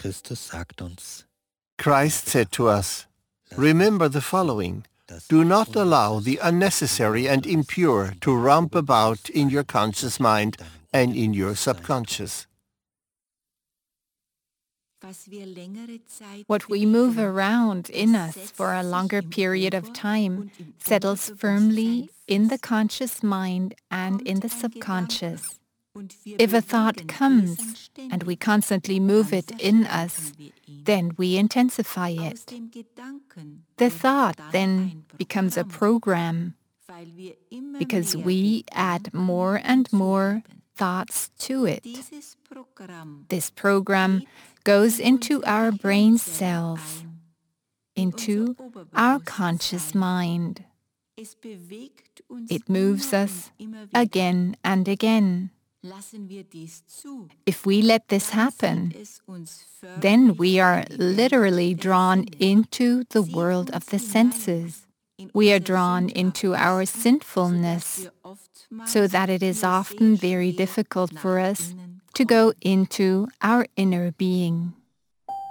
Christus sagt uns, Christ said to us, "Remember the following. Do not allow the unnecessary and impure to romp about in your conscious mind and in your subconscious." What we move around in us for a longer period of time settles firmly in the conscious mind and in the subconscious. If a thought comes and we constantly move it in us, then we intensify it. The thought then becomes a program because we add more and more thoughts to it. This program goes into our brain cells, into our conscious mind. It moves us again and again. If we let this happen, then we are literally drawn into the world of the senses. We are drawn into our sinfulness, so that it is often very difficult for us to go into our inner being.